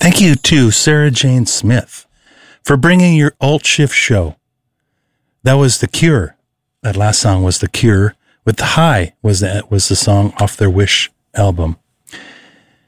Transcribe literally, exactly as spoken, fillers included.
Thank you to Sarah Jane Smith for bringing your alt shift show. That was The Cure. That last song was The Cure. With The High was the, was the song off their Wish album.